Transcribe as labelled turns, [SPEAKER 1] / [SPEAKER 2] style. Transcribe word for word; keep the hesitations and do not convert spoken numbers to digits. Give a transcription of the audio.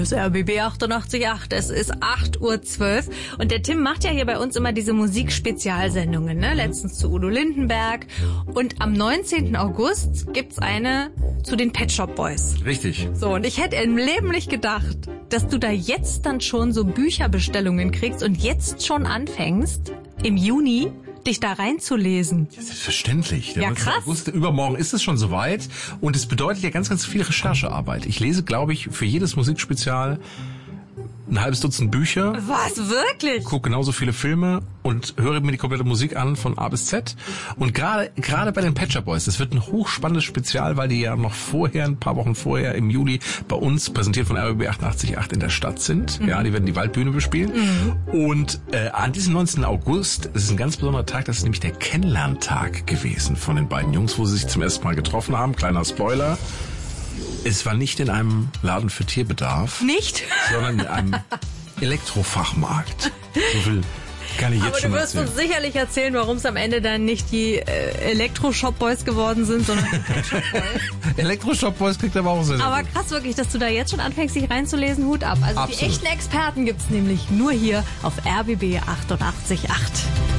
[SPEAKER 1] Hier ist R B B achtundachtzig Komma acht. Es ist acht Uhr zwölf. Und der Tim macht ja hier bei uns immer diese Musikspezialsendungen, ne? Letztens zu Udo Lindenberg. Und am neunzehnten August gibt's eine zu den Pet Shop Boys.
[SPEAKER 2] Richtig.
[SPEAKER 1] So, und ich hätte im Leben nicht gedacht, dass du da jetzt dann schon so Bücherbestellungen kriegst und jetzt schon anfängst, im Juni dich da reinzulesen.
[SPEAKER 2] Ja, selbstverständlich. Der
[SPEAKER 1] Ja, krass.
[SPEAKER 2] August, übermorgen ist es schon soweit und es bedeutet ja ganz, ganz viel Recherchearbeit. Ich lese, glaube ich, für jedes Musikspezial ein halbes Dutzend Bücher.
[SPEAKER 1] Was, wirklich?
[SPEAKER 2] Gucke genauso viele Filme und höre mir die komplette Musik an von A bis Z. Und gerade gerade bei den Pet Shop Boys, das wird ein hochspannendes Spezial, weil die ja noch vorher, ein paar Wochen vorher im Juli bei uns, präsentiert von R B B achtundachtzig Komma acht in der Stadt sind. Mhm. Ja, die werden die Waldbühne bespielen. Mhm. Und äh, an diesem neunzehnten August, das ist ein ganz besonderer Tag, das ist nämlich der Kennenlerntag gewesen von den beiden Jungs, wo sie sich zum ersten Mal getroffen haben. Kleiner Spoiler. Es war nicht in einem Laden für Tierbedarf.
[SPEAKER 1] Nicht?
[SPEAKER 2] Sondern in einem Elektrofachmarkt. So viel kann ich jetzt
[SPEAKER 1] Aber
[SPEAKER 2] schon
[SPEAKER 1] du wirst
[SPEAKER 2] erzählen.
[SPEAKER 1] uns sicherlich erzählen, warum es am Ende dann nicht die äh, Elektro-Shop Boys geworden sind, sondern die Pet Shop Boys.
[SPEAKER 2] Elektroshop Boys kriegt aber auch sehr
[SPEAKER 1] Aber
[SPEAKER 2] gut.
[SPEAKER 1] krass wirklich, dass du da jetzt schon anfängst, dich reinzulesen. Hut ab. Also
[SPEAKER 2] Absolut.
[SPEAKER 1] die echten Experten gibt's nämlich nur hier auf R B B achtundachtzig Komma acht.